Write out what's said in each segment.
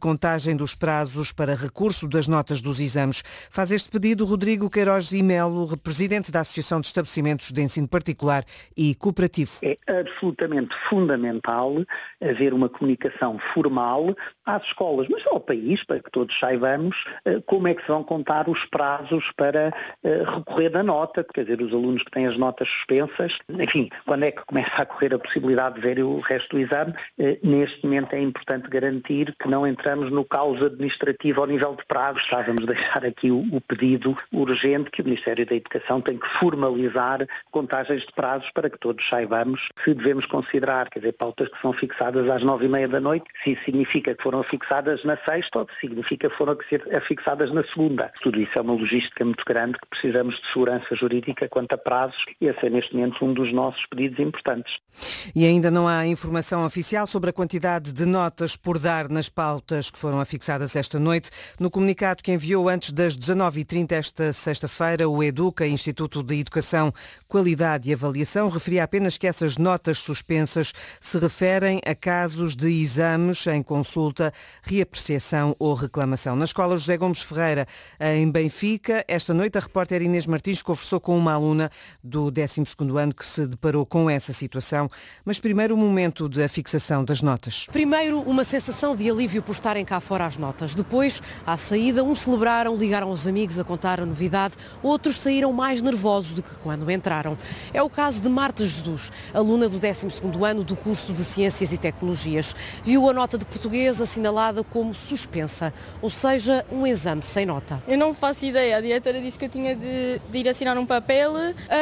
recontagem dos prazos para recurso das notas dos exames. Faz este pedido Rodrigo Queiroz e Melo, presidente da Associação de Estabelecimentos de Ensino Particular e Cooperativo. É absolutamente fundamental haver uma comunicação formal às escolas, mas ao país, para que todos saibamos como é que se vão contar os prazos para recorrer da nota, quer dizer, os alunos que têm as notas suspensas, enfim, quando é que começa a correr a possibilidade de ver o resto do exame. Neste momento é importante garantir que não entramos no caos administrativo ao nível de prazos. Estávamos a deixar aqui o pedido urgente que o Ministério da Educação tem que formalizar contagens de prazos para que todos saibamos se devemos considerar, quer dizer, pautas que são fixadas às 9h30 da noite, se isso significa que foram fixadas na sexta ou se significa que foram fixadas na segunda. Tudo isso é uma logística muito grande que precisamos de segurança jurídica quanto a prazos e esse é neste momento um dos nossos pedidos importantes. E ainda não há informação oficial sobre a quantidade de notas por dar nas pautas que foram afixadas esta noite. No comunicado que enviou antes das 19h30 esta sexta-feira, o EDUCA, Instituto de Educação, Qualidade e Avaliação, referia apenas que essas notas suspensas se referem a casos de exames em consulta, reapreciação ou reclamação. Na Escola José Gomes Ferreira, em Benfica, esta noite a repórter Inês Martins conversou com uma aluna do 12º ano que se deparou com essa situação. Mas primeiro o momento da fixação das notas. Primeiro uma sensação de alívio por estarem cá fora as notas. Depois, à saída, uns celebraram, ligaram aos amigos a contar a novidade, outros saíram mais nervosos do que quando entraram. É o caso de Marta Jesus, aluna do 12º ano do curso de Ciências e Tecnologias. Viu a nota de português assinalada como suspensa, ou seja, um exame sem nota. Eu não faço ideia, a diretora disse que eu tinha de ir assinar um papel,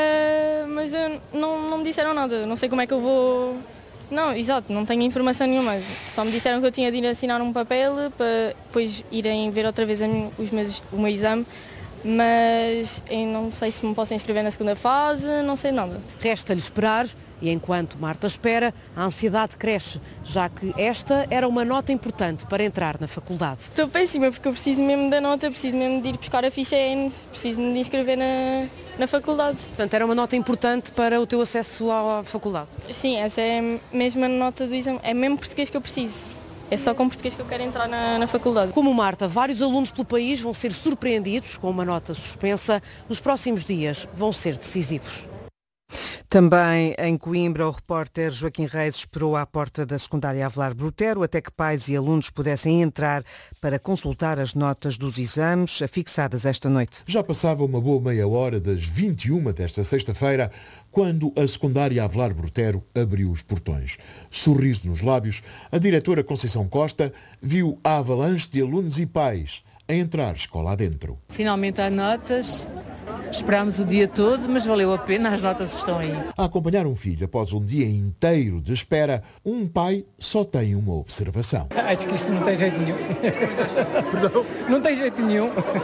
mas não me disseram nada, não sei como é que eu vou... Não, exato, não tenho informação nenhuma, só me disseram que eu tinha de ir assinar um papel para depois irem ver outra vez o meu exame, mas eu não sei se me posso inscrever na segunda fase, não sei nada. Resta-lhe esperar. E enquanto Marta espera, a ansiedade cresce, já que esta era uma nota importante para entrar na faculdade. Estou péssima porque eu preciso mesmo da nota, preciso mesmo de ir buscar a ficha EN, preciso de me inscrever na faculdade. Portanto, era uma nota importante para o teu acesso à faculdade? Sim, essa é mesmo a nota do exame, é mesmo português que eu preciso. É só com português que eu quero entrar na faculdade. Como Marta, vários alunos pelo país vão ser surpreendidos com uma nota suspensa. Nos próximos dias vão ser decisivos. Também em Coimbra, o repórter Joaquim Reis esperou à porta da secundária Avelar Brutero até que pais e alunos pudessem entrar para consultar as notas dos exames afixadas esta noite. Já passava uma boa meia hora das 21 desta sexta-feira, quando a secundária Avelar Brutero abriu os portões. Sorriso nos lábios, a diretora Conceição Costa viu a avalanche de alunos e pais a entrar escola adentro. Finalmente há notas. Esperámos o dia todo, mas valeu a pena, as notas estão aí. A acompanhar um filho após um dia inteiro de espera, um pai só tem uma observação. Acho que isto não tem jeito nenhum. Perdão? Não tem jeito nenhum.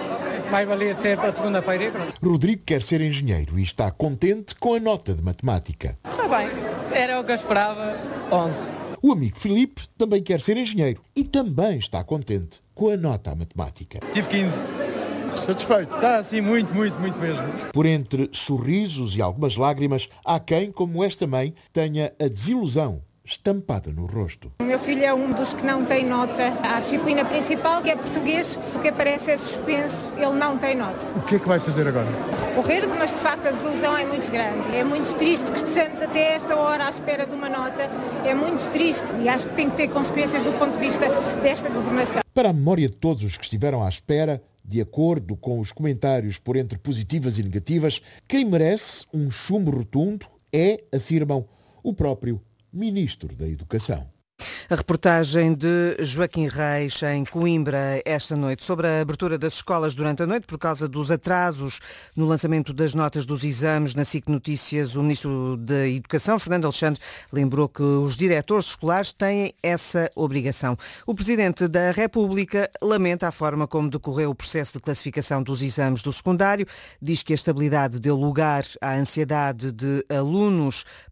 Vai valer ser para a segunda-feira e pronto. Rodrigo quer ser engenheiro e está contente com a nota de matemática. Está bem, era o que eu esperava, 11. O amigo Filipe também quer ser engenheiro e também está contente com a nota à matemática. Tive 15. Satisfeito. Está assim muito mesmo. Por entre sorrisos e algumas lágrimas, há quem, como esta mãe, tenha a desilusão estampada no rosto. O meu filho é um dos que não tem nota. A disciplina principal, que é português, o que aparece é suspenso, ele não tem nota. O que é que vai fazer agora? Recorrer, mas de facto a desilusão é muito grande. É muito triste que estejamos até esta hora à espera de uma nota. É muito triste e acho que tem que ter consequências do ponto de vista desta governação. Para a memória de todos os que estiveram à espera, de acordo com os comentários por entre positivas e negativas, quem merece um chumbo rotundo é, afirmam, o próprio Ministro da Educação. A reportagem de Joaquim Reis em Coimbra esta noite sobre a abertura das escolas durante a noite por causa dos atrasos no lançamento das notas dos exames. Na SIC Notícias, o Ministro da Educação, Fernando Alexandre, lembrou que os diretores escolares têm essa obrigação. O Presidente da República lamenta a forma como decorreu o processo de classificação dos exames do secundário. Diz que a estabilidade deu lugar à ansiedade de alunos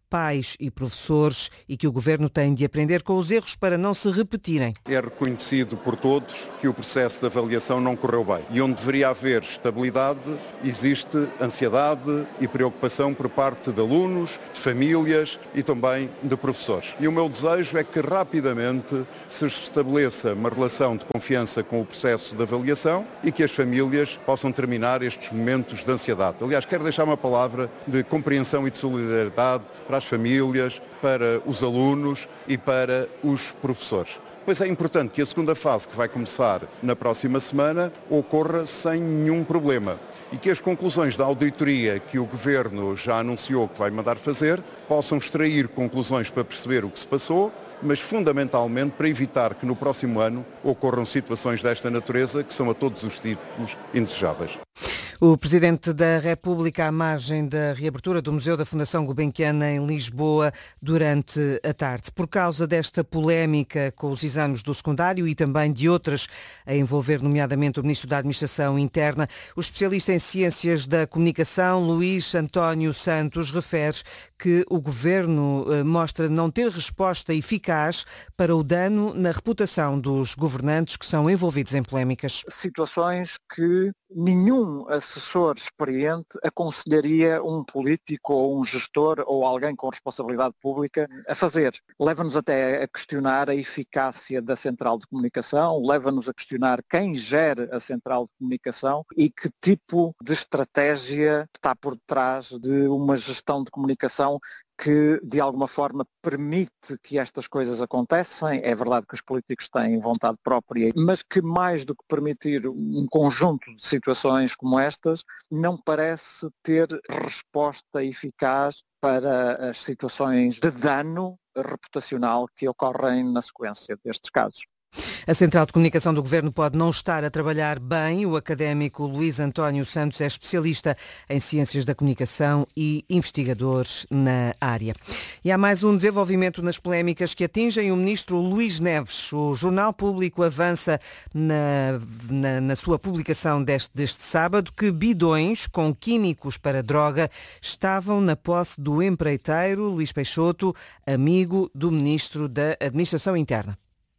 pais e professores e que o Governo tem de aprender com os erros para não se repetirem. É reconhecido por todos que o processo de avaliação não correu bem e onde deveria haver estabilidade existe ansiedade e preocupação por parte de alunos, de famílias e também de professores. E o meu desejo é que rapidamente se estabeleça uma relação de confiança com o processo de avaliação e que as famílias possam terminar estes momentos de ansiedade. Aliás, quero deixar uma palavra de compreensão e de solidariedade para as famílias, para os alunos e para os professores. Pois é importante que a segunda fase, que vai começar na próxima semana, ocorra sem nenhum problema e que as conclusões da auditoria que o Governo já anunciou que vai mandar fazer possam extrair conclusões para perceber o que se passou, mas fundamentalmente para evitar que no próximo ano ocorram situações desta natureza que são a todos os títulos indesejáveis. O Presidente da República à margem da reabertura do Museu da Fundação Gulbenkian em Lisboa durante a tarde. Por causa desta polémica com os exames do secundário e também de outras a envolver nomeadamente o Ministro da Administração Interna, o especialista em Ciências da Comunicação, Luís António Santos, refere que o Governo mostra não ter resposta eficaz para o dano na reputação dos governantes que são envolvidos em polémicas. Situações que nenhum assessor experiente aconselharia um político ou um gestor ou alguém com responsabilidade pública a fazer. Leva-nos até a questionar a eficácia da central de comunicação, leva-nos a questionar quem gera a central de comunicação e que tipo de estratégia está por trás de uma gestão de comunicação que de alguma forma permite que estas coisas acontecem. É verdade que os políticos têm vontade própria, mas que mais do que permitir um conjunto de situações como estas, não parece ter resposta eficaz para as situações de dano reputacional que ocorrem na sequência destes casos. A Central de Comunicação do Governo pode não estar a trabalhar bem. O académico Luís António Santos é especialista em Ciências da Comunicação e investigador na área. E há mais um desenvolvimento nas polémicas que atingem o ministro Luís Neves. O Jornal Público avança na sua publicação deste sábado que bidões com químicos para droga estavam na posse do empreiteiro Luís Peixoto, amigo do ministro da Administração Interna.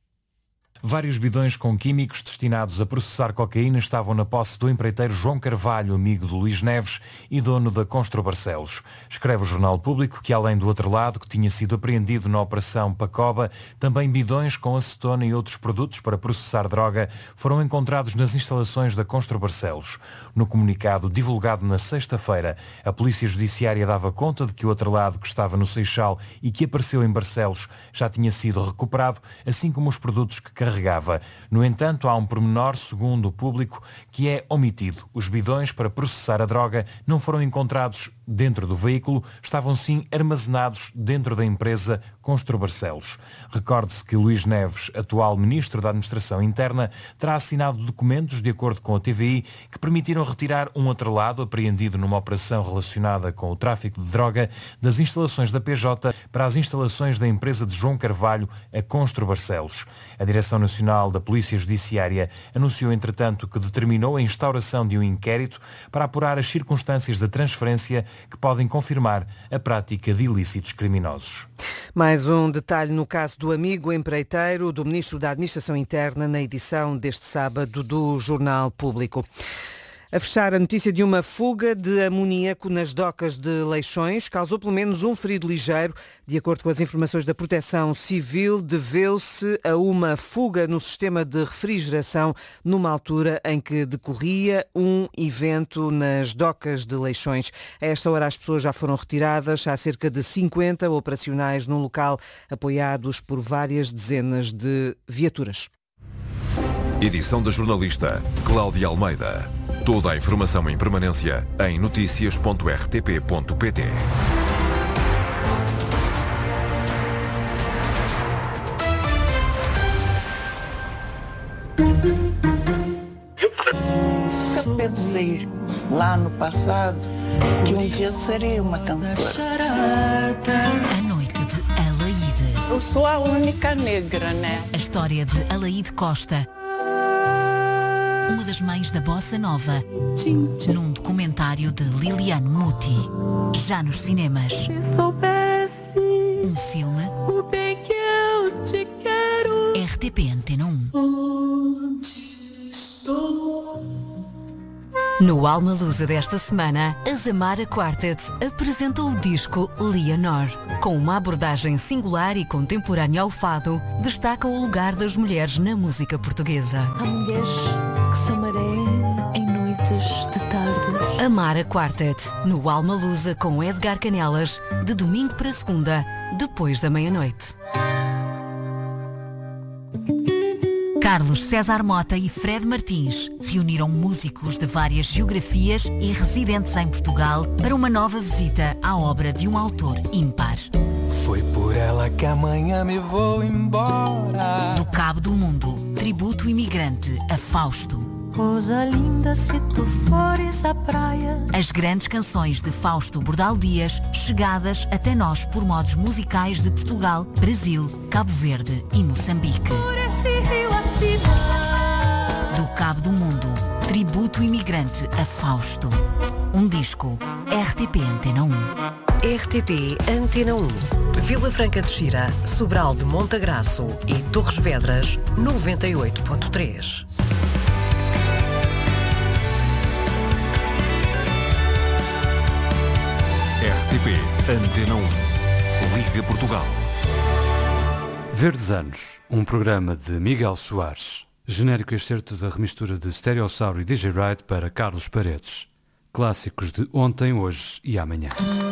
Vários bidões com químicos destinados a processar cocaína estavam na posse do empreiteiro João Carvalho, amigo de Luís Neves e dono da Constru Barcelos. Escreve o Jornal Público que, além do outro lado, que tinha sido apreendido na Operação Pacoba, também bidões com acetona e outros produtos para processar droga foram encontrados nas instalações da Constru Barcelos. No comunicado divulgado na sexta-feira, a Polícia Judiciária dava conta de que o outro lado, que estava no Seixal e que apareceu em Barcelos, já tinha sido recuperado, assim como os produtos que carregava. No entanto, há um pormenor, segundo o Público, que é omitido. Os bidões para processar a droga não foram encontrados dentro do veículo, estavam sim armazenados dentro da empresa Constru Barcelos. Recorde-se que Luís Neves, atual Ministro da Administração Interna, terá assinado documentos, de acordo com a TVI, que permitiram retirar um atrelado apreendido numa operação relacionada com o tráfico de droga das instalações da PJ para as instalações da empresa de João Carvalho, a Constru Barcelos. A Direção Nacional da Polícia Judiciária anunciou, entretanto, que determinou a instauração de um inquérito para apurar as circunstâncias da transferência que podem confirmar a prática de ilícitos criminosos. Mais um detalhe no caso do amigo empreiteiro do Ministro da Administração Interna na edição deste sábado do Jornal Público. A fechar, a notícia de uma fuga de amoníaco nas docas de Leixões causou pelo menos um ferido ligeiro. De acordo com as informações da Proteção Civil, deveu-se a uma fuga no sistema de refrigeração numa altura em que decorria um evento nas docas de Leixões. A esta hora as pessoas já foram retiradas. Há cerca de 50 operacionais no local, apoiados por várias dezenas de viaturas. Edição da jornalista Cláudia Almeida. Toda a informação em permanência em noticias.rtp.pt. Eu pensei lá no passado que um dia seria uma cantora. A noite de Alaíde. Eu sou a única negra, né? A história de Alaíde Costa. Uma das mães da Bossa Nova, num documentário de Liliane Muti, já nos cinemas. Se soubesse Um filme? O bem que eu te quero. RTP Antena 1. Onde estou? No Alma Lusa desta semana, a Zamara Quartet apresentou o disco Leonor. Com uma abordagem singular e contemporânea ao fado, destaca o lugar das mulheres na música portuguesa. Há mulheres que são maré em noites de tarde. Amara Quartet, no Alma Lusa com Edgar Canelas, de domingo para segunda, depois da meia-noite. Carlos César Mota e Fred Martins reuniram músicos de várias geografias e residentes em Portugal para uma nova visita à obra de um autor ímpar. Foi por ela que amanhã me vou embora. Do Cabo do Mundo, tributo imigrante a Fausto. Rosa linda, se tu fores à praia. As grandes canções de Fausto Bordal Dias, chegadas até nós por modos musicais de Portugal, Brasil, Cabo Verde e Moçambique. Por esse rio acima. Do Cabo do Mundo, tributo imigrante a Fausto. Um disco, RTP Antena 1. RTP Antena 1. Vila Franca de Xira, Sobral de Montagraço e Torres Vedras, 98.3. RTP Antena 1. Liga Portugal. Verdes Anos, um programa de Miguel Soares. Genérico excerto da remistura de Stereossauro e DJ Ride para Carlos Paredes. Clássicos de ontem, hoje e amanhã.